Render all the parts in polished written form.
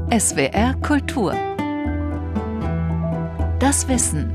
SWR Kultur. Das Wissen.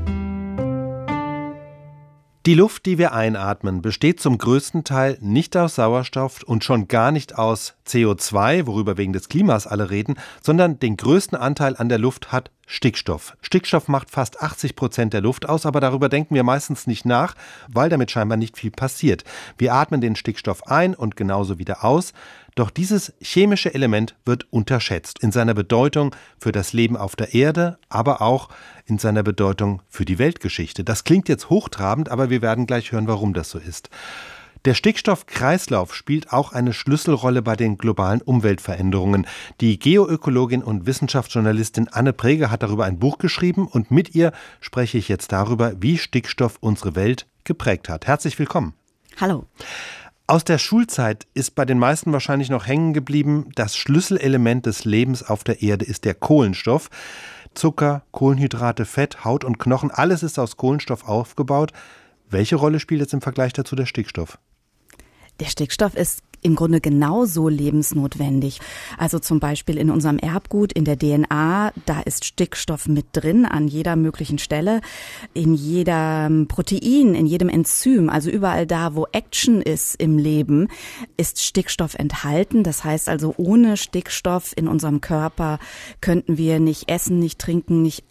Die Luft, die wir einatmen, besteht zum größten Teil nicht aus Sauerstoff und schon gar nicht aus CO2, worüber wegen des Klimas alle reden, sondern den größten Anteil an der Luft hat Stickstoff. Stickstoff macht fast 80% der Luft aus, aber darüber denken wir meistens nicht nach, weil damit scheinbar nicht viel passiert. Wir atmen den Stickstoff ein und genauso wieder aus. Doch dieses chemische Element wird unterschätzt in seiner Bedeutung für das Leben auf der Erde, aber auch in seiner Bedeutung für die Weltgeschichte. Das klingt jetzt hochtrabend, aber wir werden gleich hören, warum das so ist. Der Stickstoffkreislauf spielt auch eine Schlüsselrolle bei den globalen Umweltveränderungen. Die Geoökologin und Wissenschaftsjournalistin Anne Preger hat darüber ein Buch geschrieben und mit ihr spreche ich jetzt darüber, wie Stickstoff unsere Welt geprägt hat. Herzlich willkommen. Hallo. Aus der Schulzeit ist bei den meisten wahrscheinlich noch hängen geblieben, das Schlüsselelement des Lebens auf der Erde ist der Kohlenstoff. Zucker, Kohlenhydrate, Fett, Haut und Knochen, alles ist aus Kohlenstoff aufgebaut. Welche Rolle spielt jetzt im Vergleich dazu der Stickstoff? Der Stickstoff ist im Grunde genauso lebensnotwendig. Also zum Beispiel in unserem Erbgut, in der DNA, da ist Stickstoff mit drin an jeder möglichen Stelle. In jedem Protein, in jedem Enzym, also überall da, wo Action ist im Leben, ist Stickstoff enthalten. Das heißt also, ohne Stickstoff in unserem Körper könnten wir nicht essen, nicht trinken, nicht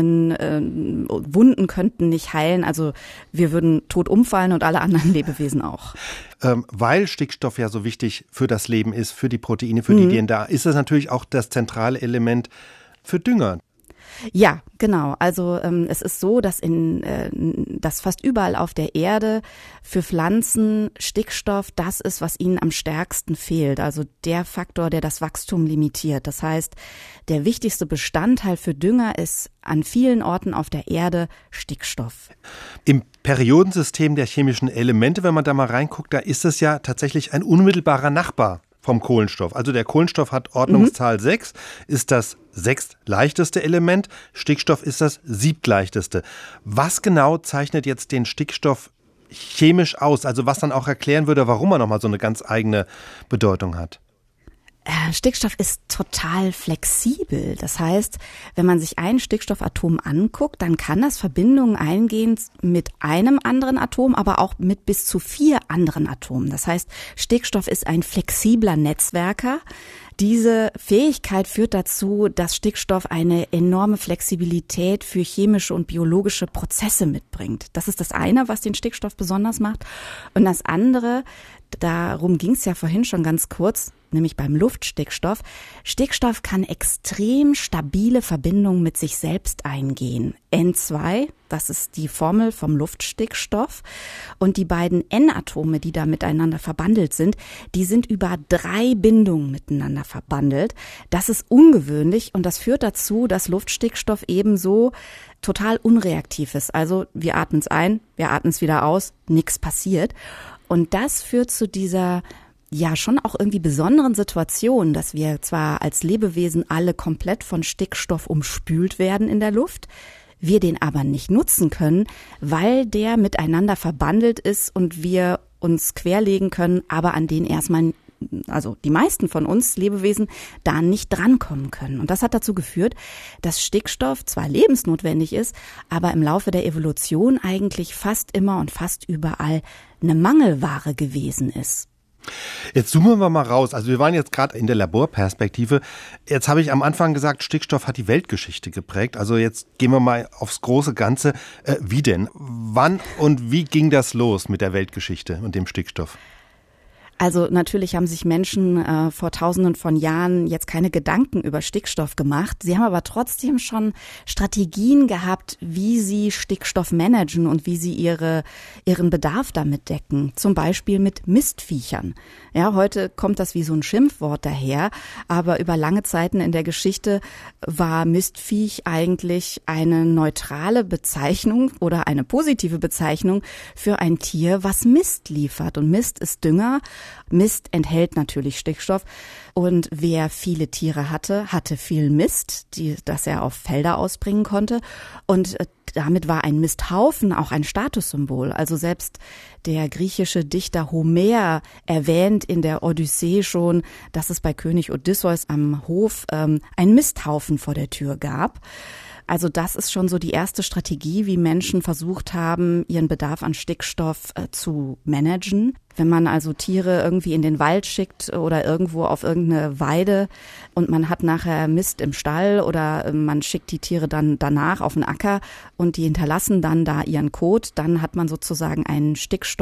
atmen, Wunden könnten nicht heilen. Also wir würden tot umfallen und alle anderen Lebewesen auch. Weil Stickstoff ja so wichtig für das Leben ist, für die Proteine, für die DNA, ist das natürlich auch das zentrale Element für Dünger. Ja, genau. Also es ist so, dass dass fast überall auf der Erde für Pflanzen Stickstoff das ist, was ihnen am stärksten fehlt. Also der Faktor, der das Wachstum limitiert. Das heißt, der wichtigste Bestandteil für Dünger ist an vielen Orten auf der Erde Stickstoff. Im Periodensystem der chemischen Elemente, wenn man da mal reinguckt, da ist es ja tatsächlich ein unmittelbarer Nachbar vom Kohlenstoff. Also der Kohlenstoff hat Ordnungszahl 6, ist das sechstleichteste Element, Stickstoff ist das siebtleichteste. Was genau zeichnet jetzt den Stickstoff chemisch aus? Also was dann auch erklären würde, warum er nochmal so eine ganz eigene Bedeutung hat? Stickstoff ist total flexibel. Das heißt, wenn man sich ein Stickstoffatom anguckt, dann kann das Verbindungen eingehen mit einem anderen Atom, aber auch mit bis zu 4 anderen Atomen. Das heißt, Stickstoff ist ein flexibler Netzwerker. Diese Fähigkeit führt dazu, dass Stickstoff eine enorme Flexibilität für chemische und biologische Prozesse mitbringt. Das ist das eine, was den Stickstoff besonders macht. Und das andere, darum ging es ja vorhin schon ganz kurz, nämlich beim Luftstickstoff. Stickstoff kann extrem stabile Verbindungen mit sich selbst eingehen. N2, das ist die Formel vom Luftstickstoff. Und die beiden N-Atome, die da miteinander verbandelt sind, die sind über 3 Bindungen miteinander verbandelt. Das ist ungewöhnlich und das führt dazu, dass Luftstickstoff ebenso total unreaktiv ist. Also wir atmen es ein, wir atmen es wieder aus, nichts passiert. Und das führt zu dieser ja schon auch irgendwie besonderen Situation, dass wir zwar als Lebewesen alle komplett von Stickstoff umspült werden in der Luft, wir den aber nicht nutzen können, weil der miteinander verbandelt ist und wir uns querlegen können, aber an den erstmal, also die meisten von uns Lebewesen, da nicht drankommen können. Und das hat dazu geführt, dass Stickstoff zwar lebensnotwendig ist, aber im Laufe der Evolution eigentlich fast immer und fast überall eine Mangelware gewesen ist. Jetzt zoomen wir mal raus. Also wir waren jetzt gerade in der Laborperspektive. Jetzt habe ich am Anfang gesagt, Stickstoff hat die Weltgeschichte geprägt. Also jetzt gehen wir mal aufs große Ganze. Wie denn? Wann und wie ging das los mit der Weltgeschichte und dem Stickstoff? Also natürlich haben sich Menschen vor Tausenden von Jahren jetzt keine Gedanken über Stickstoff gemacht. Sie haben aber trotzdem schon Strategien gehabt, wie sie Stickstoff managen und wie sie ihren Bedarf damit decken. Zum Beispiel mit Mistviechern. Ja, heute kommt das wie so ein Schimpfwort daher, aber über lange Zeiten in der Geschichte war Mistviech eigentlich eine neutrale Bezeichnung oder eine positive Bezeichnung für ein Tier, was Mist liefert. Und Mist ist Dünger. Mist enthält natürlich Stickstoff. Und wer viele Tiere hatte viel Mist, das er auf Felder ausbringen konnte. Und damit war ein Misthaufen auch ein Statussymbol. Also selbst der griechische Dichter Homer erwähnt in der Odyssee schon, dass es bei König Odysseus am Hof einen Misthaufen vor der Tür gab. Also das ist schon so die erste Strategie, wie Menschen versucht haben, ihren Bedarf an Stickstoff zu managen. Wenn man also Tiere irgendwie in den Wald schickt oder irgendwo auf irgendeine Weide und man hat nachher Mist im Stall oder man schickt die Tiere dann danach auf den Acker und die hinterlassen dann da ihren Kot, dann hat man sozusagen einen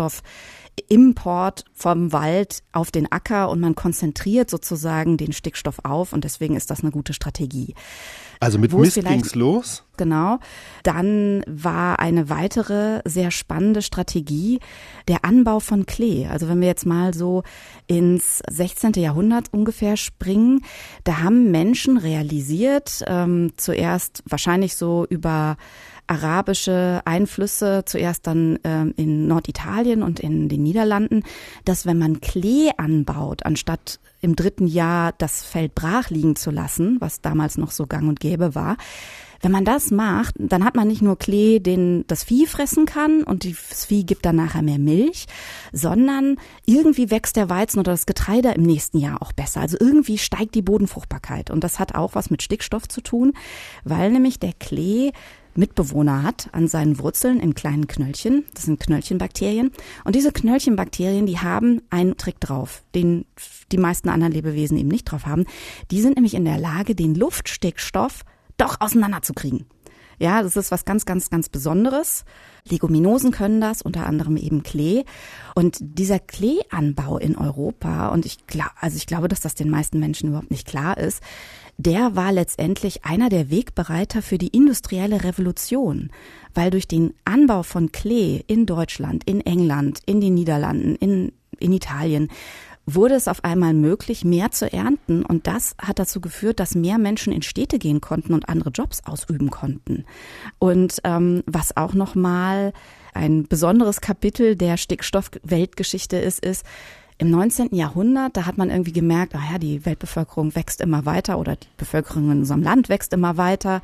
Stickstoffimport vom Wald auf den Acker und man konzentriert sozusagen den Stickstoff auf und deswegen ist das eine gute Strategie. Also mit Mist ging's los? Genau. Dann war eine weitere sehr spannende Strategie der Anbau von Klee. Also wenn wir jetzt mal so ins 16. Jahrhundert ungefähr springen, da haben Menschen realisiert, zuerst wahrscheinlich so über arabische Einflüsse, zuerst dann in Norditalien und in den Niederlanden, dass wenn man Klee anbaut, anstatt im 3. Jahr das Feld brach liegen zu lassen, was damals noch so gang und gäbe war, wenn man das macht, dann hat man nicht nur Klee, den das Vieh fressen kann und das Vieh gibt dann nachher mehr Milch, sondern irgendwie wächst der Weizen oder das Getreide im nächsten Jahr auch besser. Also irgendwie steigt die Bodenfruchtbarkeit und das hat auch was mit Stickstoff zu tun, weil nämlich der Klee Mitbewohner hat an seinen Wurzeln in kleinen Knöllchen. Das sind Knöllchenbakterien. Und diese Knöllchenbakterien, die haben einen Trick drauf, den die meisten anderen Lebewesen eben nicht drauf haben. Die sind nämlich in der Lage, den Luftstickstoff doch auseinanderzukriegen. Ja, das ist was ganz, ganz, ganz Besonderes. Leguminosen können das, unter anderem eben Klee. Und dieser Kleeanbau in Europa, und ich glaube, dass das den meisten Menschen überhaupt nicht klar ist, der war letztendlich einer der Wegbereiter für die industrielle Revolution. Weil durch den Anbau von Klee in Deutschland, in England, in den Niederlanden, in Italien, wurde es auf einmal möglich, mehr zu ernten. Und das hat dazu geführt, dass mehr Menschen in Städte gehen konnten und andere Jobs ausüben konnten. Und was auch nochmal ein besonderes Kapitel der Stickstoff-Weltgeschichte ist, im 19. Jahrhundert, da hat man irgendwie gemerkt, die Weltbevölkerung wächst immer weiter oder die Bevölkerung in unserem Land wächst immer weiter.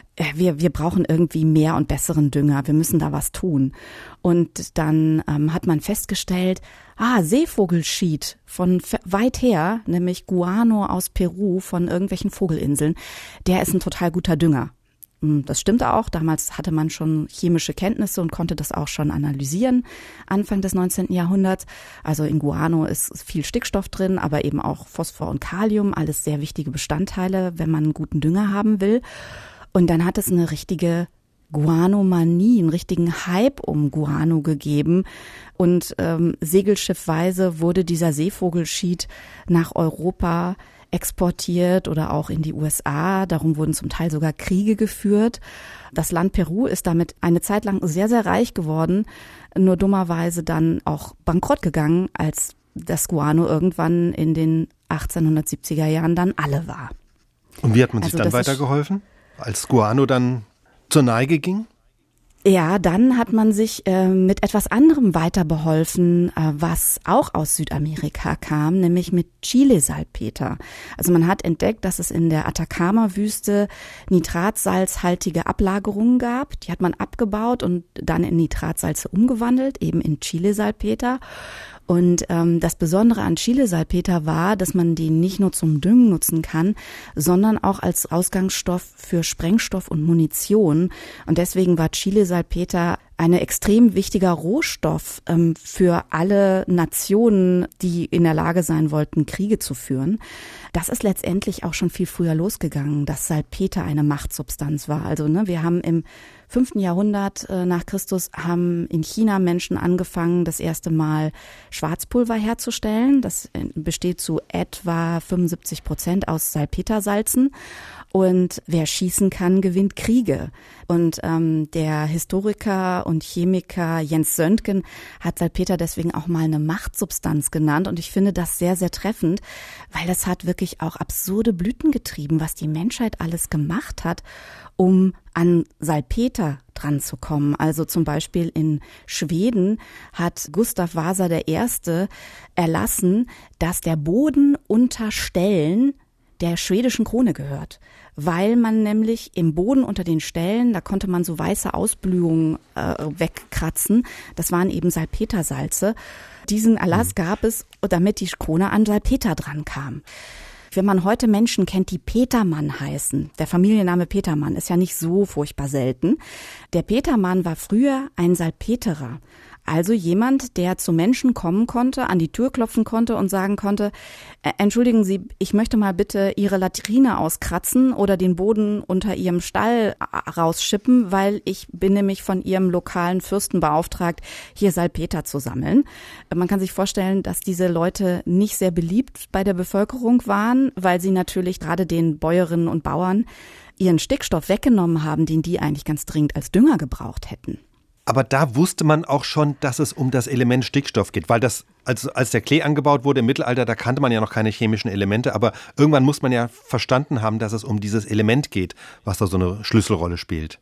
Wir brauchen irgendwie mehr und besseren Dünger, wir müssen da was tun. Und dann hat man festgestellt, Seevogelschied von weit her, nämlich Guano aus Peru von irgendwelchen Vogelinseln, der ist ein total guter Dünger. Das stimmte auch. Damals hatte man schon chemische Kenntnisse und konnte das auch schon analysieren, Anfang des 19. Jahrhunderts. Also in Guano ist viel Stickstoff drin, aber eben auch Phosphor und Kalium, alles sehr wichtige Bestandteile, wenn man einen guten Dünger haben will. Und dann hat es eine richtige Guanomanie, einen richtigen Hype um Guano gegeben. Und segelschiffweise wurde dieser Seevogelschied nach Europa exportiert oder auch in die USA. Darum wurden zum Teil sogar Kriege geführt. Das Land Peru ist damit eine Zeit lang sehr, sehr reich geworden, nur dummerweise dann auch bankrott gegangen, als das Guano irgendwann in den 1870er Jahren dann alle war. Und wie hat man sich dann weitergeholfen, als Guano dann zur Neige ging? Ja, dann hat man sich mit etwas anderem weiter beholfen, was auch aus Südamerika kam, nämlich mit Chilesalpeter. Also man hat entdeckt, dass es in der Atacama-Wüste nitratsalzhaltige Ablagerungen gab. Die hat man abgebaut und dann in Nitratsalze umgewandelt, eben in Chilesalpeter. Und das Besondere an Chilesalpeter war, dass man den nicht nur zum Düngen nutzen kann, sondern auch als Ausgangsstoff für Sprengstoff und Munition. Und deswegen war Chilesalpeter ein extrem wichtiger Rohstoff für alle Nationen, die in der Lage sein wollten, Kriege zu führen. Das ist letztendlich auch schon viel früher losgegangen, dass Salpeter eine Machtsubstanz war. Also wir haben im 5. Jahrhundert nach Christus haben in China Menschen angefangen, das erste Mal Schwarzpulver herzustellen. Das besteht zu etwa 75% aus Salpetersalzen. Und wer schießen kann, gewinnt Kriege. Und der Historiker und Chemiker Jens Söntgen hat Salpeter deswegen auch mal eine Machtsubstanz genannt. Und ich finde das sehr, sehr treffend, weil das hat wirklich auch absurde Blüten getrieben, was die Menschheit alles gemacht hat, um an Salpeter dran zu kommen. Also zum Beispiel in Schweden hat Gustav Vasa I. erlassen, dass der Boden unter Ställen der schwedischen Krone gehört, weil man nämlich im Boden unter den Ställen, da konnte man so weiße Ausblühungen wegkratzen, das waren eben Salpetersalze. Diesen Erlass gab es, damit die Krone an Salpeter dran kam. Wenn man heute Menschen kennt, die Petermann heißen, der Familienname Petermann ist ja nicht so furchtbar selten. Der Petermann war früher ein Salpeterer. Also jemand, der zu Menschen kommen konnte, an die Tür klopfen konnte und sagen konnte, entschuldigen Sie, ich möchte mal bitte Ihre Latrine auskratzen oder den Boden unter Ihrem Stall rausschippen, weil ich bin nämlich von Ihrem lokalen Fürsten beauftragt, hier Salpeter zu sammeln. Man kann sich vorstellen, dass diese Leute nicht sehr beliebt bei der Bevölkerung waren, weil sie natürlich gerade den Bäuerinnen und Bauern ihren Stickstoff weggenommen haben, den die eigentlich ganz dringend als Dünger gebraucht hätten. Aber da wusste man auch schon, dass es um das Element Stickstoff geht, weil das, als der Klee angebaut wurde im Mittelalter, da kannte man ja noch keine chemischen Elemente, aber irgendwann muss man ja verstanden haben, dass es um dieses Element geht, was da so eine Schlüsselrolle spielt.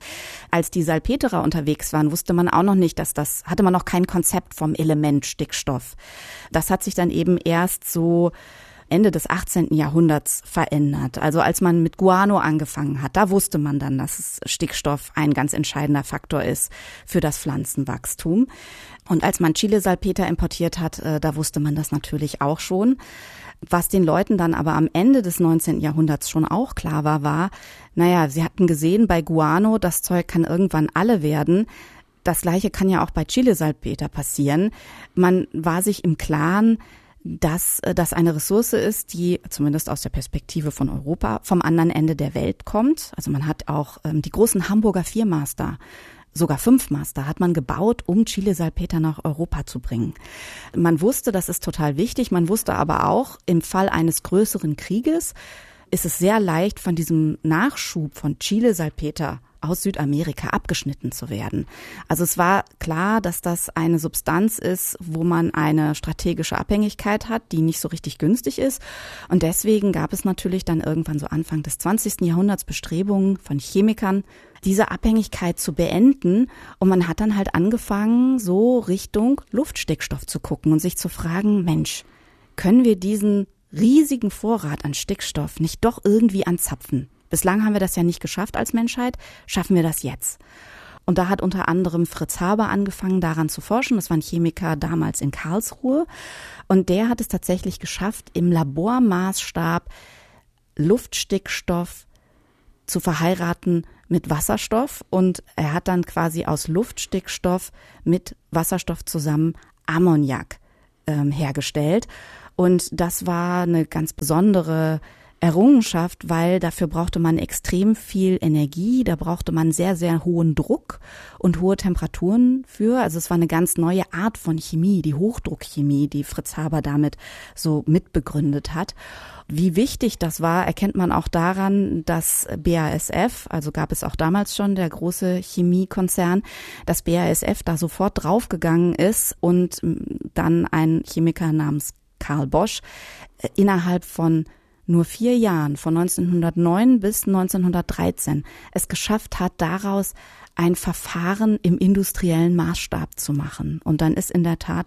Als die Salpeterer unterwegs waren, wusste man auch noch nicht, hatte man noch kein Konzept vom Element Stickstoff. Das hat sich dann eben erst so Ende des 18. Jahrhunderts verändert. Also als man mit Guano angefangen hat, da wusste man dann, dass Stickstoff ein ganz entscheidender Faktor ist für das Pflanzenwachstum. Und als man Chile-Salpeter importiert hat, da wusste man das natürlich auch schon. Was den Leuten dann aber am Ende des 19. Jahrhunderts schon auch klar war, sie hatten gesehen, bei Guano, das Zeug kann irgendwann alle werden. Das Gleiche kann ja auch bei Chile-Salpeter passieren. Man war sich im Klaren, dass das eine Ressource ist, die zumindest aus der Perspektive von Europa vom anderen Ende der Welt kommt. Also man hat auch die großen Hamburger 4-Master, sogar 5-Master hat man gebaut, um Chile-Salpeter nach Europa zu bringen. Man wusste, das ist total wichtig. Man wusste aber auch, im Fall eines größeren Krieges ist es sehr leicht, von diesem Nachschub von Chile-Salpeter aus Südamerika abgeschnitten zu werden. Also es war klar, dass das eine Substanz ist, wo man eine strategische Abhängigkeit hat, die nicht so richtig günstig ist. Und deswegen gab es natürlich dann irgendwann so Anfang des 20. Jahrhunderts Bestrebungen von Chemikern, diese Abhängigkeit zu beenden. Und man hat dann halt angefangen, so Richtung Luftstickstoff zu gucken und sich zu fragen, Mensch, können wir diesen riesigen Vorrat an Stickstoff nicht doch irgendwie anzapfen? Bislang haben wir das ja nicht geschafft als Menschheit, schaffen wir das jetzt? Und da hat unter anderem Fritz Haber angefangen, daran zu forschen. Das war ein Chemiker damals in Karlsruhe. Und der hat es tatsächlich geschafft, im Labormaßstab Luftstickstoff zu verheiraten mit Wasserstoff. Und er hat dann quasi aus Luftstickstoff mit Wasserstoff zusammen Ammoniak hergestellt. Und das war eine ganz besondere Errungenschaft, weil dafür brauchte man extrem viel Energie, da brauchte man sehr, sehr hohen Druck und hohe Temperaturen für. Also es war eine ganz neue Art von Chemie, die Hochdruckchemie, die Fritz Haber damit so mitbegründet hat. Wie wichtig das war, erkennt man auch daran, dass BASF, also gab es auch damals schon der große Chemiekonzern, dass BASF da sofort draufgegangen ist und dann ein Chemiker namens Carl Bosch innerhalb von nur 4 Jahren, von 1909 bis 1913, es geschafft hat, daraus ein Verfahren im industriellen Maßstab zu machen. Und dann ist in der Tat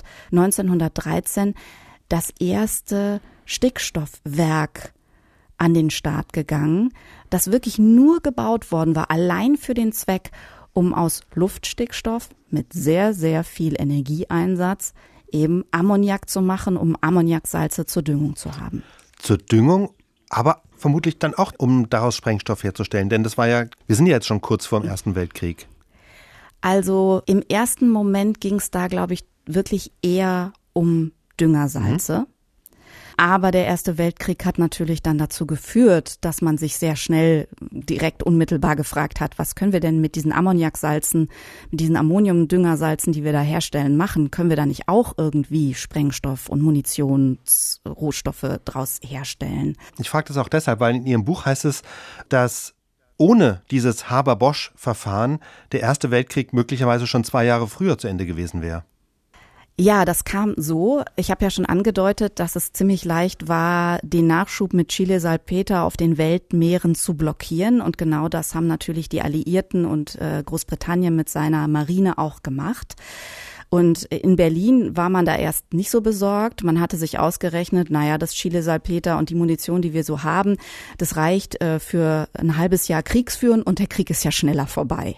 1913 das erste Stickstoffwerk an den Start gegangen, das wirklich nur gebaut worden war, allein für den Zweck, um aus Luftstickstoff mit sehr, sehr viel Energieeinsatz eben Ammoniak zu machen, um Ammoniaksalze zur Düngung zu haben. Zur Düngung, aber vermutlich dann auch, um daraus Sprengstoff herzustellen. Denn wir sind ja jetzt schon kurz vor dem Ersten Weltkrieg. Also im ersten Moment ging es da, glaube ich, wirklich eher um Düngersalze. Aber der Erste Weltkrieg hat natürlich dann dazu geführt, dass man sich sehr schnell direkt unmittelbar gefragt hat, was können wir denn mit diesen Ammoniaksalzen, mit diesen Ammoniumdüngersalzen, die wir da herstellen, machen? Können wir da nicht auch irgendwie Sprengstoff und Munitionsrohstoffe draus herstellen? Ich frage das auch deshalb, weil in Ihrem Buch heißt es, dass ohne dieses Haber-Bosch-Verfahren der Erste Weltkrieg möglicherweise schon 2 Jahre früher zu Ende gewesen wäre. Ja, das kam so. Ich habe ja schon angedeutet, dass es ziemlich leicht war, den Nachschub mit Chile-Salpeter auf den Weltmeeren zu blockieren. Und genau das haben natürlich die Alliierten und Großbritannien mit seiner Marine auch gemacht. Und in Berlin war man da erst nicht so besorgt. Man hatte sich ausgerechnet, das Chile-Salpeter und die Munition, die wir so haben, das reicht für ein halbes Jahr Kriegsführen und der Krieg ist ja schneller vorbei.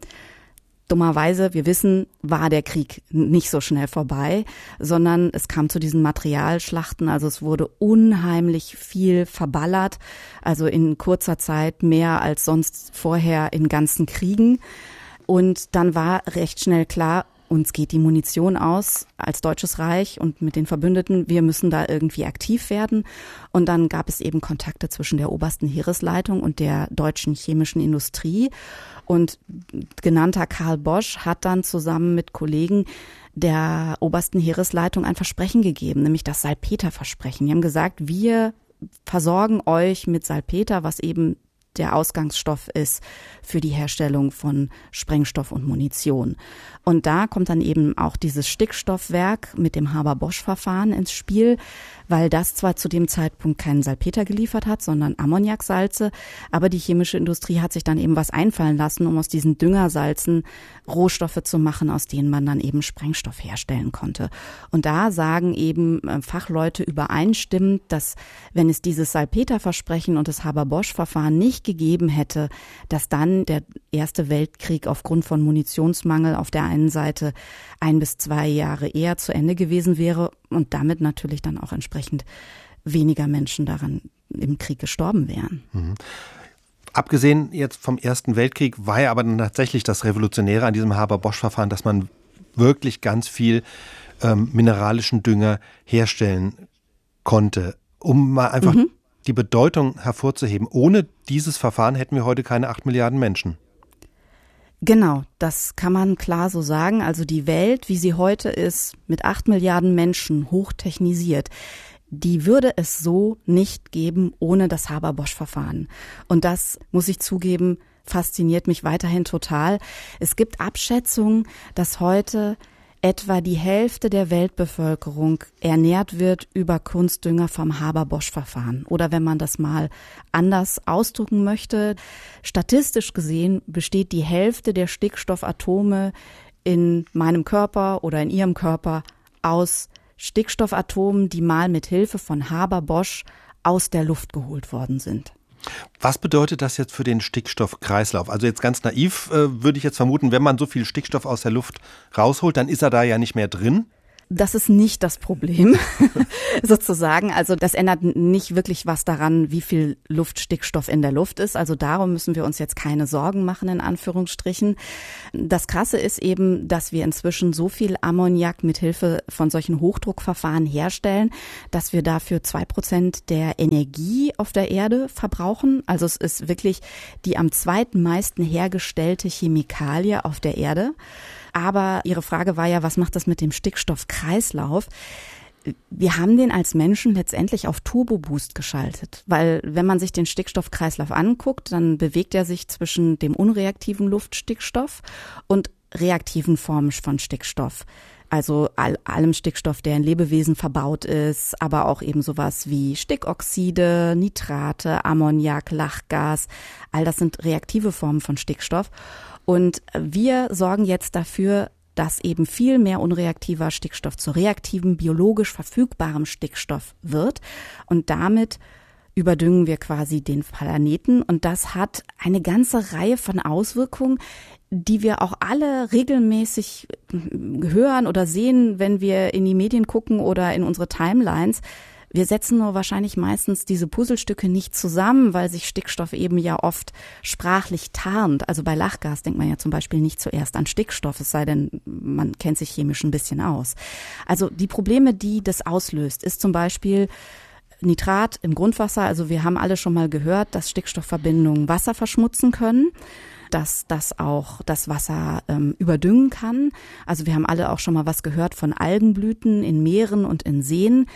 Dummerweise, wir wissen, war der Krieg nicht so schnell vorbei, sondern es kam zu diesen Materialschlachten. Also es wurde unheimlich viel verballert, also in kurzer Zeit mehr als sonst vorher in ganzen Kriegen. Und dann war recht schnell klar, uns geht die Munition aus als Deutsches Reich und mit den Verbündeten, wir müssen da irgendwie aktiv werden. Und dann gab es eben Kontakte zwischen der obersten Heeresleitung und der deutschen chemischen Industrie. Und genannter Karl Bosch hat dann zusammen mit Kollegen der obersten Heeresleitung ein Versprechen gegeben, nämlich das Salpeterversprechen. Die haben gesagt, wir versorgen euch mit Salpeter, was eben der Ausgangsstoff ist für die Herstellung von Sprengstoff und Munition. Und da kommt dann eben auch dieses Stickstoffwerk mit dem Haber-Bosch-Verfahren ins Spiel, weil das zwar zu dem Zeitpunkt keinen Salpeter geliefert hat, sondern Ammoniaksalze, aber die chemische Industrie hat sich dann eben was einfallen lassen, um aus diesen Düngersalzen Rohstoffe zu machen, aus denen man dann eben Sprengstoff herstellen konnte. Und da sagen eben Fachleute übereinstimmend, dass wenn es dieses Salpeterversprechen und das Haber-Bosch-Verfahren nicht gegeben hätte, dass dann der Erste Weltkrieg aufgrund von Munitionsmangel auf der einen Seite 1 bis 2 Jahre eher zu Ende gewesen wäre und damit natürlich dann auch entsprechend weniger Menschen daran im Krieg gestorben wären. Mhm. Abgesehen jetzt vom Ersten Weltkrieg war ja aber dann tatsächlich das Revolutionäre an diesem Haber-Bosch-Verfahren, dass man wirklich ganz viel mineralischen Dünger herstellen konnte, um mal einfach die Bedeutung hervorzuheben. Ohne dieses Verfahren hätten wir heute keine 8 Milliarden Menschen. Genau, das kann man klar so sagen. Also die Welt, wie sie heute ist, mit 8 Milliarden Menschen hochtechnisiert, die würde es so nicht geben ohne das Haber-Bosch-Verfahren. Und das, muss ich zugeben, fasziniert mich weiterhin total. Es gibt Abschätzungen, dass heute etwa die Hälfte der Weltbevölkerung ernährt wird über Kunstdünger vom Haber-Bosch-Verfahren. Oder wenn man das mal anders ausdrücken möchte, statistisch gesehen besteht die Hälfte der Stickstoffatome in meinem Körper oder in Ihrem Körper aus Stickstoffatomen, die mal mit Hilfe von Haber-Bosch aus der Luft geholt worden sind. Was bedeutet das jetzt für den Stickstoffkreislauf? Also jetzt ganz naiv würde ich jetzt vermuten, wenn man so viel Stickstoff aus der Luft rausholt, dann ist er da ja nicht mehr drin. Das ist nicht das Problem, sozusagen. Also das ändert nicht wirklich was daran, wie viel Luftstickstoff in der Luft ist. Also darum müssen wir uns jetzt keine Sorgen machen, in Anführungsstrichen. Das Krasse ist eben, dass wir inzwischen so viel Ammoniak mit Hilfe von solchen Hochdruckverfahren herstellen, dass wir dafür 2% der Energie auf der Erde verbrauchen. Also es ist wirklich die am zweitmeisten hergestellte Chemikalie auf der Erde. Aber Ihre Frage war ja, was macht das mit dem Stickstoffkreislauf? Wir haben den als Menschen letztendlich auf Turbo-Boost geschaltet, weil wenn man sich den Stickstoffkreislauf anguckt, dann bewegt er sich zwischen dem unreaktiven Luftstickstoff und reaktiven Formen von Stickstoff. Also allem Stickstoff, der in Lebewesen verbaut ist, aber auch eben sowas wie Stickoxide, Nitrate, Ammoniak, Lachgas. All das sind reaktive Formen von Stickstoff. Und wir sorgen jetzt dafür, dass eben viel mehr unreaktiver Stickstoff zu reaktivem, biologisch verfügbarem Stickstoff wird. Und damit überdüngen wir quasi den Planeten. Und das hat eine ganze Reihe von Auswirkungen, die wir auch alle regelmäßig hören oder sehen, wenn wir in die Medien gucken oder in unsere Timelines. Wir setzen nur wahrscheinlich meistens diese Puzzlestücke nicht zusammen, weil sich Stickstoff eben ja oft sprachlich tarnt. Also bei Lachgas denkt man ja zum Beispiel nicht zuerst an Stickstoff, es sei denn, man kennt sich chemisch ein bisschen aus. Also die Probleme, die das auslöst, ist zum Beispiel Nitrat im Grundwasser. Also wir haben alle schon mal gehört, dass Stickstoffverbindungen Wasser verschmutzen können, dass das auch das Wasser überdüngen kann. Also wir haben alle auch schon mal was gehört von Algenblüten in Meeren und in Seen.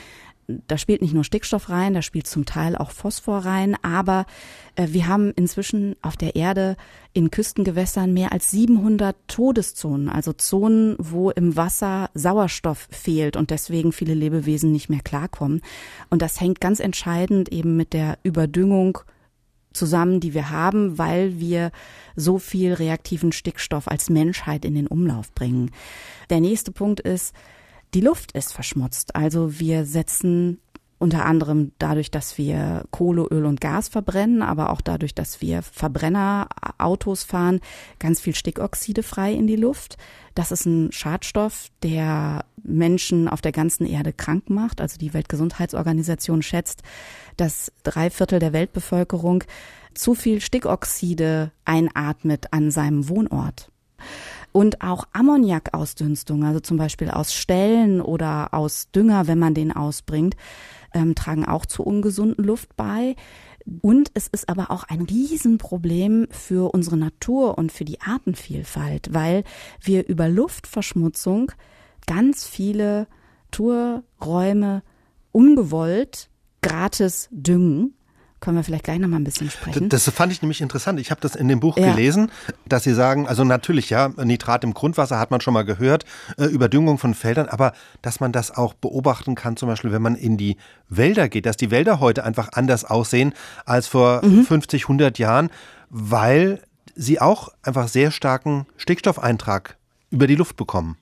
da spielt nicht nur Stickstoff rein, da spielt zum Teil auch Phosphor rein, aber wir haben inzwischen auf der Erde in Küstengewässern mehr als 700 Todeszonen, also Zonen, wo im Wasser Sauerstoff fehlt und deswegen viele Lebewesen nicht mehr klarkommen. Und das hängt ganz entscheidend eben mit der Überdüngung zusammen, die wir haben, weil wir so viel reaktiven Stickstoff als Menschheit in den Umlauf bringen. Der nächste Punkt ist, die Luft ist verschmutzt. Also wir setzen unter anderem dadurch, dass wir Kohle, Öl und Gas verbrennen, aber auch dadurch, dass wir Verbrennerautos fahren, ganz viel Stickoxide frei in die Luft. Das ist ein Schadstoff, der Menschen auf der ganzen Erde krank macht. Also die Weltgesundheitsorganisation schätzt, dass 3/4 der Weltbevölkerung zu viel Stickoxide einatmet an seinem Wohnort. Und auch Ammoniakausdünstung, also zum Beispiel aus Ställen oder aus Dünger, wenn man den ausbringt, tragen auch zu ungesunden Luft bei. Und es ist aber auch ein Riesenproblem für unsere Natur und für die Artenvielfalt, weil wir über Luftverschmutzung ganz viele Naturräume ungewollt gratis düngen. Können wir vielleicht gleich noch mal ein bisschen sprechen. Das fand ich nämlich interessant. Ich habe das in dem Buch gelesen, dass Sie sagen, also natürlich, ja, Nitrat im Grundwasser hat man schon mal gehört, Überdüngung von Feldern, aber dass man das auch beobachten kann, zum Beispiel, wenn man in die Wälder geht, dass die Wälder heute einfach anders aussehen als vor 50, 100 Jahren, weil sie auch einfach sehr starken Stickstoffeintrag über die Luft bekommen.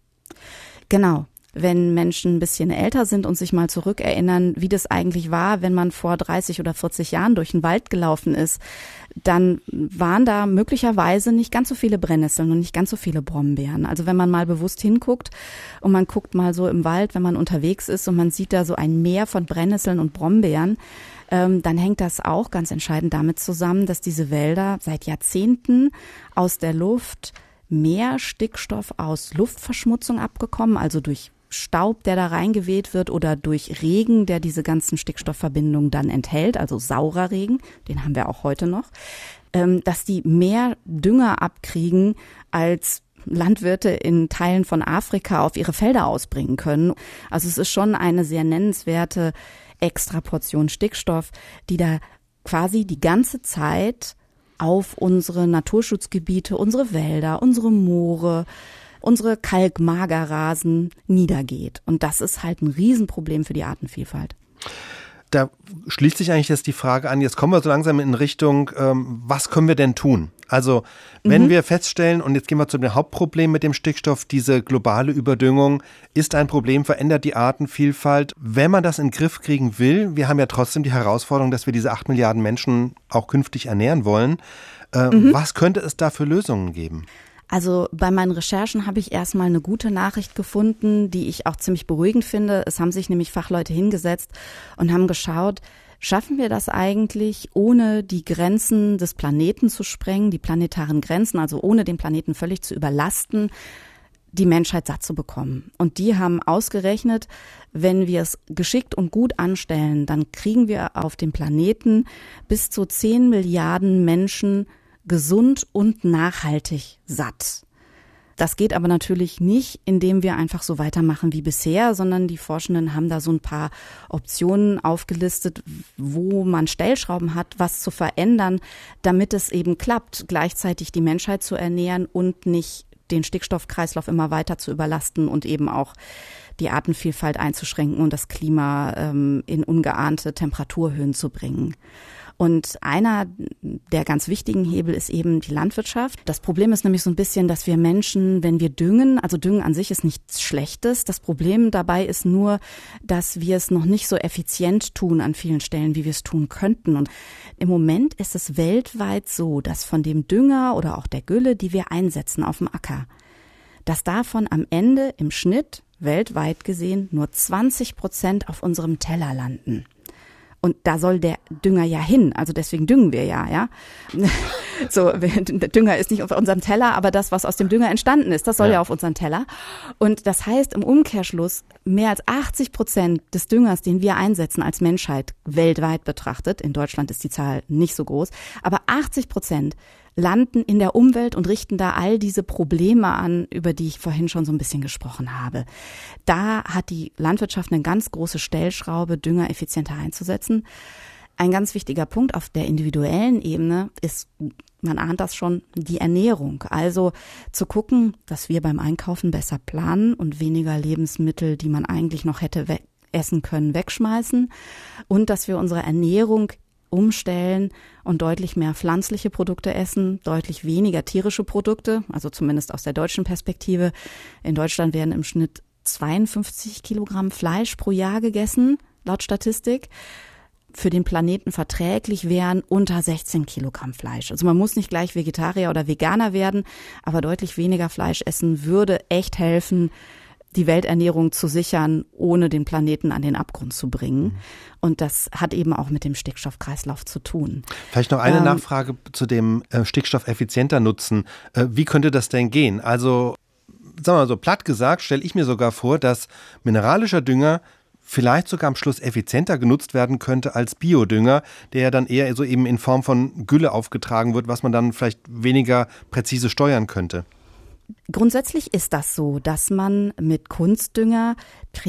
Genau. Wenn Menschen ein bisschen älter sind und sich mal zurückerinnern, wie das eigentlich war, wenn man vor 30 oder 40 Jahren durch den Wald gelaufen ist, dann waren da möglicherweise nicht ganz so viele Brennnesseln und nicht ganz so viele Brombeeren. Also wenn man mal bewusst hinguckt und man guckt mal so im Wald, wenn man unterwegs ist und man sieht da so ein Meer von Brennnesseln und Brombeeren, dann hängt das auch ganz entscheidend damit zusammen, dass diese Wälder seit Jahrzehnten aus der Luft mehr Stickstoff aus Luftverschmutzung abgekommen, also durch Staub, der da reingeweht wird oder durch Regen, der diese ganzen Stickstoffverbindungen dann enthält, also saurer Regen, den haben wir auch heute noch, dass die mehr Dünger abkriegen, als Landwirte in Teilen von Afrika auf ihre Felder ausbringen können. Also es ist schon eine sehr nennenswerte Extraportion Stickstoff, die da quasi die ganze Zeit auf unsere Naturschutzgebiete, unsere Wälder, unsere Moore, unsere Kalkmagerrasen niedergeht. Und das ist halt ein Riesenproblem für die Artenvielfalt. Da schließt sich eigentlich jetzt die Frage an, jetzt kommen wir so langsam in Richtung, was können wir denn tun? Also wenn wir feststellen, und jetzt gehen wir zu dem Hauptproblem mit dem Stickstoff, diese globale Überdüngung ist ein Problem, verändert die Artenvielfalt. Wenn man das in den Griff kriegen will, wir haben ja trotzdem die Herausforderung, dass wir diese 8 Milliarden Menschen auch künftig ernähren wollen. Was könnte es da für Lösungen geben? Also bei meinen Recherchen habe ich erstmal eine gute Nachricht gefunden, die ich auch ziemlich beruhigend finde. Es haben sich nämlich Fachleute hingesetzt und haben geschaut, schaffen wir das eigentlich, ohne die Grenzen des Planeten zu sprengen, die planetaren Grenzen, also ohne den Planeten völlig zu überlasten, die Menschheit satt zu bekommen. Und die haben ausgerechnet, wenn wir es geschickt und gut anstellen, dann kriegen wir auf dem Planeten bis zu 10 Milliarden Menschen gesund und nachhaltig satt. Das geht aber natürlich nicht, indem wir einfach so weitermachen wie bisher, sondern die Forschenden haben da so ein paar Optionen aufgelistet, wo man Stellschrauben hat, was zu verändern, damit es eben klappt, gleichzeitig die Menschheit zu ernähren und nicht den Stickstoffkreislauf immer weiter zu überlasten und eben auch die Artenvielfalt einzuschränken und das Klima in ungeahnte Temperaturhöhen zu bringen. Und einer der ganz wichtigen Hebel ist eben die Landwirtschaft. Das Problem ist nämlich so ein bisschen, dass wir Menschen, wenn wir düngen, also Düngen an sich ist nichts Schlechtes. Das Problem dabei ist nur, dass wir es noch nicht so effizient tun an vielen Stellen, wie wir es tun könnten. Und im Moment ist es weltweit so, dass von dem Dünger oder auch der Gülle, die wir einsetzen auf dem Acker, dass davon am Ende im Schnitt weltweit gesehen nur 20% auf unserem Teller landen. Und da soll der Dünger ja hin, also deswegen düngen wir ja. So, der Dünger ist nicht auf unserem Teller, aber das, was aus dem Dünger entstanden ist, das soll ja auf unseren Teller. Und das heißt im Umkehrschluss, mehr als 80% des Düngers, den wir einsetzen als Menschheit weltweit betrachtet, in Deutschland ist die Zahl nicht so groß, aber 80% landen in der Umwelt und richten da all diese Probleme an, über die ich vorhin schon so ein bisschen gesprochen habe. Da hat die Landwirtschaft eine ganz große Stellschraube, Dünger effizienter einzusetzen. Ein ganz wichtiger Punkt auf der individuellen Ebene ist, man ahnt das schon, die Ernährung. Also zu gucken, dass wir beim Einkaufen besser planen und weniger Lebensmittel, die man eigentlich noch hätte essen können, wegschmeißen. Und dass wir unsere Ernährung umstellen und deutlich mehr pflanzliche Produkte essen, deutlich weniger tierische Produkte, also zumindest aus der deutschen Perspektive. In Deutschland werden im Schnitt 52 Kilogramm Fleisch pro Jahr gegessen, laut Statistik. Für den Planeten verträglich wären unter 16 Kilogramm Fleisch. Also man muss nicht gleich Vegetarier oder Veganer werden, aber deutlich weniger Fleisch essen würde echt helfen, die Welternährung zu sichern, ohne den Planeten an den Abgrund zu bringen. Und das hat eben auch mit dem Stickstoffkreislauf zu tun. Vielleicht noch eine Nachfrage zu dem Stickstoff effizienter nutzen. Wie könnte das denn gehen? Also, sagen wir mal so platt gesagt, stelle ich mir sogar vor, dass mineralischer Dünger vielleicht sogar am Schluss effizienter genutzt werden könnte als Biodünger, der ja dann eher so eben in Form von Gülle aufgetragen wird, was man dann vielleicht weniger präzise steuern könnte. Grundsätzlich ist das so, dass man mit Kunstdünger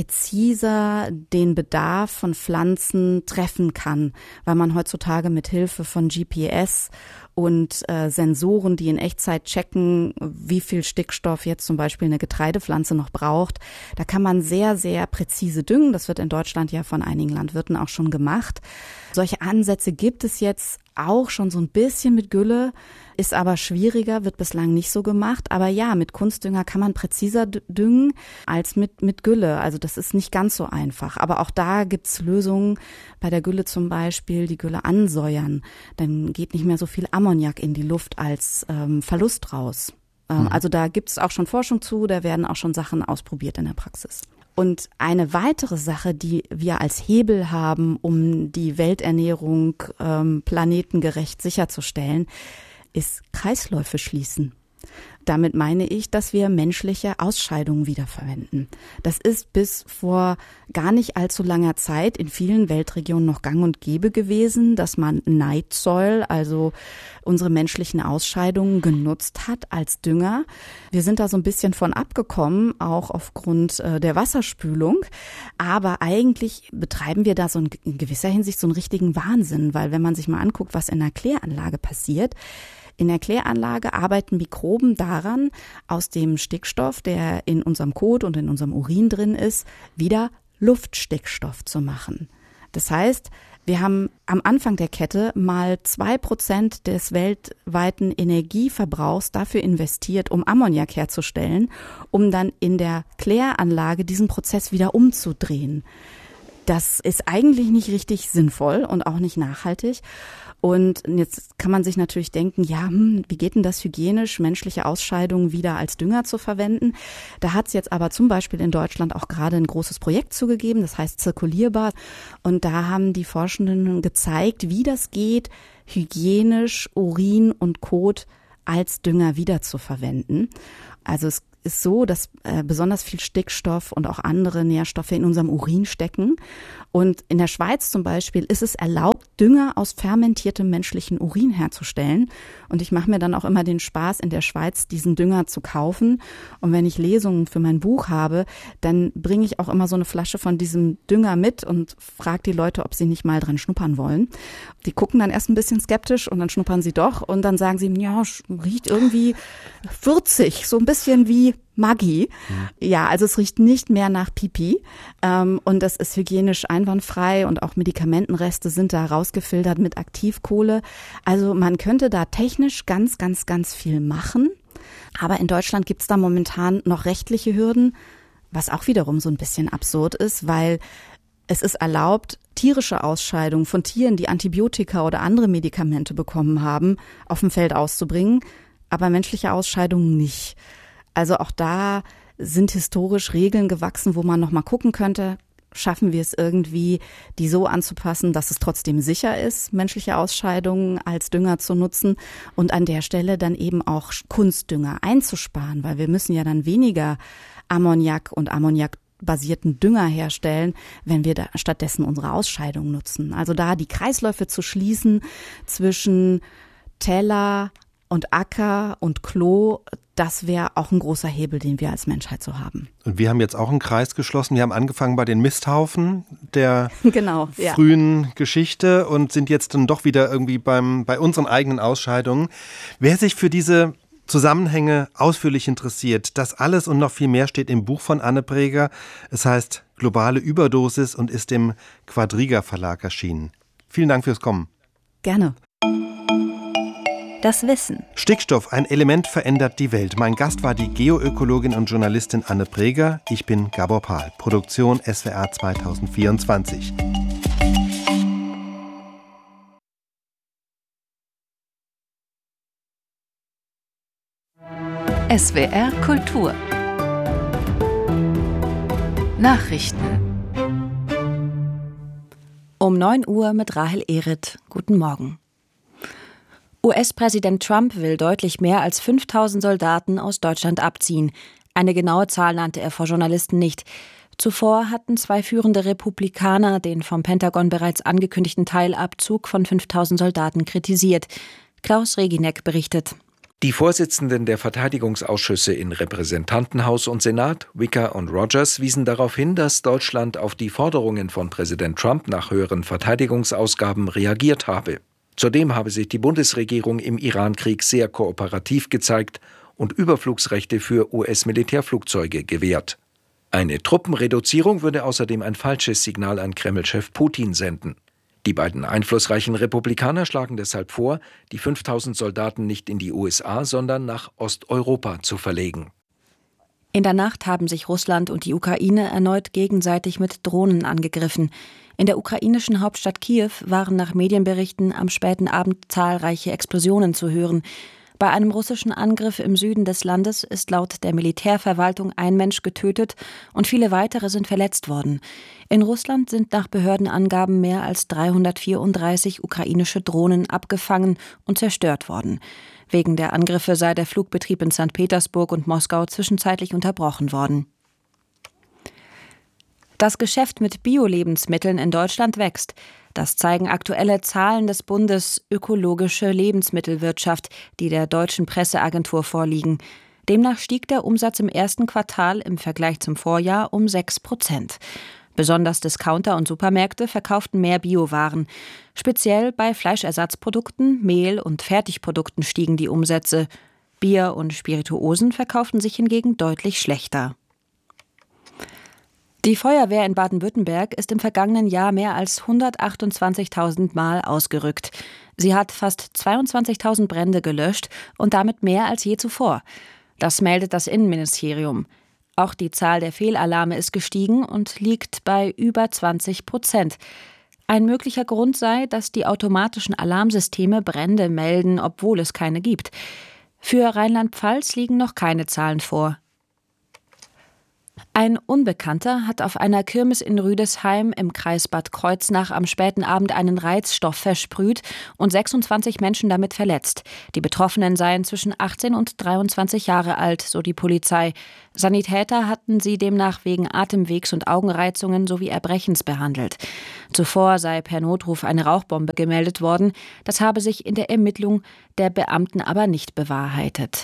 präziser den Bedarf von Pflanzen treffen kann, weil man heutzutage mit Hilfe von GPS und Sensoren, die in Echtzeit checken, wie viel Stickstoff jetzt zum Beispiel eine Getreidepflanze noch braucht, da kann man sehr, sehr präzise düngen. Das wird in Deutschland ja von einigen Landwirten auch schon gemacht. Solche Ansätze gibt es jetzt auch schon so ein bisschen mit Gülle, ist aber schwieriger, wird bislang nicht so gemacht. Aber ja, mit Kunstdünger kann man präziser düngen als mit Gülle. Also das ist nicht ganz so einfach. Aber auch da gibt's Lösungen. Bei der Gülle zum Beispiel die Gülle ansäuern. Dann geht nicht mehr so viel Ammoniak in die Luft als Verlust raus. Also da gibt's auch schon Forschung zu, da werden auch schon Sachen ausprobiert in der Praxis. Und eine weitere Sache, die wir als Hebel haben, um die Welternährung planetengerecht sicherzustellen, ist Kreisläufe schließen. Damit meine ich, dass wir menschliche Ausscheidungen wiederverwenden. Das ist bis vor gar nicht allzu langer Zeit in vielen Weltregionen noch gang und gäbe gewesen, dass man Night Soil, also unsere menschlichen Ausscheidungen, genutzt hat als Dünger. Wir sind da so ein bisschen von abgekommen, auch aufgrund der Wasserspülung. Aber eigentlich betreiben wir da so in gewisser Hinsicht so einen richtigen Wahnsinn, weil wenn man sich mal anguckt, was in einer Kläranlage passiert, in der Kläranlage arbeiten Mikroben daran, aus dem Stickstoff, der in unserem Kot und in unserem Urin drin ist, wieder Luftstickstoff zu machen. Das heißt, wir haben am Anfang der Kette mal 2% des weltweiten Energieverbrauchs dafür investiert, um Ammoniak herzustellen, um dann in der Kläranlage diesen Prozess wieder umzudrehen. Das ist eigentlich nicht richtig sinnvoll und auch nicht nachhaltig. Und jetzt kann man sich natürlich denken, ja, wie geht denn das hygienisch, menschliche Ausscheidungen wieder als Dünger zu verwenden? Da hat es jetzt aber zum Beispiel in Deutschland auch gerade ein großes Projekt zugegeben, das heißt zirkulierbar. Und da haben die Forschenden gezeigt, wie das geht, hygienisch Urin und Kot als Dünger wieder zu verwenden. Also es ist so, dass besonders viel Stickstoff und auch andere Nährstoffe in unserem Urin stecken. Und in der Schweiz zum Beispiel ist es erlaubt, Dünger aus fermentiertem menschlichen Urin herzustellen. Und ich mache mir dann auch immer den Spaß, in der Schweiz diesen Dünger zu kaufen. Und wenn ich Lesungen für mein Buch habe, dann bringe ich auch immer so eine Flasche von diesem Dünger mit und frage die Leute, ob sie nicht mal dran schnuppern wollen. Die gucken dann erst ein bisschen skeptisch und dann schnuppern sie doch. Und dann sagen sie, ja, riecht irgendwie würzig, so ein bisschen wie Maggi. Ja, also es riecht nicht mehr nach Pipi und das ist hygienisch einwandfrei und auch Medikamentenreste sind da rausgefiltert mit Aktivkohle. Also man könnte da technisch ganz, ganz, ganz viel machen. Aber in Deutschland gibt es da momentan noch rechtliche Hürden, was auch wiederum so ein bisschen absurd ist, weil es ist erlaubt, tierische Ausscheidungen von Tieren, die Antibiotika oder andere Medikamente bekommen haben, auf dem Feld auszubringen, aber menschliche Ausscheidungen nicht. Also auch da sind historisch Regeln gewachsen, wo man noch mal gucken könnte, schaffen wir es irgendwie, die so anzupassen, dass es trotzdem sicher ist, menschliche Ausscheidungen als Dünger zu nutzen und an der Stelle dann eben auch Kunstdünger einzusparen, weil wir müssen ja dann weniger Ammoniak und ammoniakbasierten Dünger herstellen, wenn wir da stattdessen unsere Ausscheidungen nutzen. Also da die Kreisläufe zu schließen zwischen Teller, und Acker und Klo, das wäre auch ein großer Hebel, den wir als Menschheit so haben. Und wir haben jetzt auch einen Kreis geschlossen. Wir haben angefangen bei den Misthaufen der Genau, ja. frühen Geschichte und sind jetzt dann doch wieder irgendwie bei unseren eigenen Ausscheidungen. Wer sich für diese Zusammenhänge ausführlich interessiert, das alles und noch viel mehr steht im Buch von Anne Breger. Es heißt Globale Überdosis und ist im Quadriga Verlag erschienen. Vielen Dank fürs Kommen. Gerne. Das Wissen. Stickstoff, ein Element verändert die Welt. Mein Gast war die Geoökologin und Journalistin Anne Breger. Ich bin Gabor Pahl. Produktion SWR 2024. SWR Kultur. Nachrichten. Um 9 Uhr mit Rahel Ehret. Guten Morgen. US-Präsident Trump will deutlich mehr als 5.000 Soldaten aus Deutschland abziehen. Eine genaue Zahl nannte er vor Journalisten nicht. Zuvor hatten 2 führende Republikaner den vom Pentagon bereits angekündigten Teilabzug von 5.000 Soldaten kritisiert. Klaus Regineck berichtet. Die Vorsitzenden der Verteidigungsausschüsse in Repräsentantenhaus und Senat, Wicker und Rogers, wiesen darauf hin, dass Deutschland auf die Forderungen von Präsident Trump nach höheren Verteidigungsausgaben reagiert habe. Zudem habe sich die Bundesregierung im Irankrieg sehr kooperativ gezeigt und Überflugsrechte für US-Militärflugzeuge gewährt. Eine Truppenreduzierung würde außerdem ein falsches Signal an Kreml-Chef Putin senden. Die beiden einflussreichen Republikaner schlagen deshalb vor, die 5.000 Soldaten nicht in die USA, sondern nach Osteuropa zu verlegen. In der Nacht haben sich Russland und die Ukraine erneut gegenseitig mit Drohnen angegriffen. In der ukrainischen Hauptstadt Kiew waren nach Medienberichten am späten Abend zahlreiche Explosionen zu hören. Bei einem russischen Angriff im Süden des Landes ist laut der Militärverwaltung ein Mensch getötet und viele weitere sind verletzt worden. In Russland sind nach Behördenangaben mehr als 334 ukrainische Drohnen abgefangen und zerstört worden. Wegen der Angriffe sei der Flugbetrieb in St. Petersburg und Moskau zwischenzeitlich unterbrochen worden. Das Geschäft mit Bio-Lebensmitteln in Deutschland wächst. Das zeigen aktuelle Zahlen des Bundes Ökologische Lebensmittelwirtschaft, die der deutschen Presseagentur vorliegen. Demnach stieg der Umsatz im ersten Quartal im Vergleich zum Vorjahr um 6%. Besonders Discounter und Supermärkte verkauften mehr Biowaren. Speziell bei Fleischersatzprodukten, Mehl und Fertigprodukten stiegen die Umsätze. Bier und Spirituosen verkauften sich hingegen deutlich schlechter. Die Feuerwehr in Baden-Württemberg ist im vergangenen Jahr mehr als 128.000 Mal ausgerückt. Sie hat fast 22.000 Brände gelöscht und damit mehr als je zuvor. Das meldet das Innenministerium. Auch die Zahl der Fehlalarme ist gestiegen und liegt bei über 20%. Ein möglicher Grund sei, dass die automatischen Alarmsysteme Brände melden, obwohl es keine gibt. Für Rheinland-Pfalz liegen noch keine Zahlen vor. Ein Unbekannter hat auf einer Kirmes in Rüdesheim im Kreis Bad Kreuznach am späten Abend einen Reizstoff versprüht und 26 Menschen damit verletzt. Die Betroffenen seien zwischen 18 und 23 Jahre alt, so die Polizei. Sanitäter hatten sie demnach wegen Atemwegs- und Augenreizungen sowie Erbrechens behandelt. Zuvor sei per Notruf eine Rauchbombe gemeldet worden. Das habe sich in der Ermittlung der Beamten aber nicht bewahrheitet.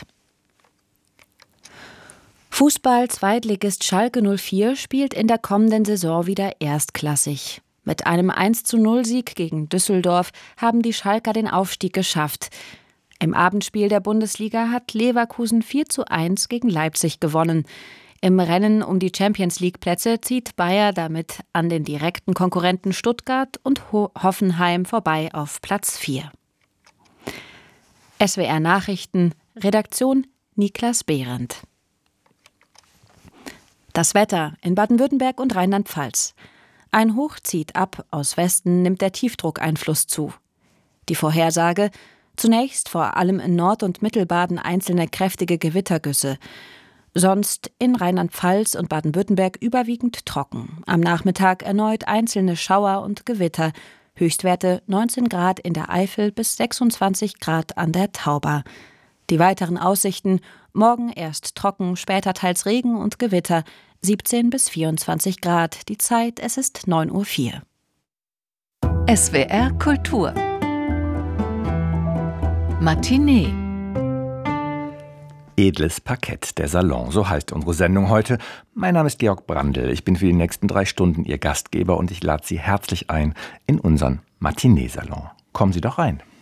Fußball-Zweitligist Schalke 04 spielt in der kommenden Saison wieder erstklassig. Mit einem 1:0-Sieg gegen Düsseldorf haben die Schalker den Aufstieg geschafft. Im Abendspiel der Bundesliga hat Leverkusen 4:1 gegen Leipzig gewonnen. Im Rennen um die Champions-League-Plätze zieht Bayer damit an den direkten Konkurrenten Stuttgart und Hoffenheim vorbei auf Platz 4. SWR Nachrichten, Redaktion Niklas Behrendt. Das Wetter in Baden-Württemberg und Rheinland-Pfalz. Ein Hoch zieht ab, aus Westen nimmt der Tiefdruckeinfluss zu. Die Vorhersage: zunächst vor allem in Nord- und Mittelbaden einzelne kräftige Gewittergüsse. Sonst in Rheinland-Pfalz und Baden-Württemberg überwiegend trocken. Am Nachmittag erneut einzelne Schauer und Gewitter. Höchstwerte 19 Grad in der Eifel bis 26 Grad an der Tauber. Die weiteren Aussichten: morgen erst trocken, später teils Regen und Gewitter, 17 bis 24 Grad. Die Zeit, es ist 9:04 Uhr. SWR Kultur. Matinee. Edles Parkett, der Salon, so heißt unsere Sendung heute. Mein Name ist Georg Brandl, ich bin für die nächsten 3 Stunden Ihr Gastgeber und ich lade Sie herzlich ein in unseren Matinee-Salon. Kommen Sie doch rein.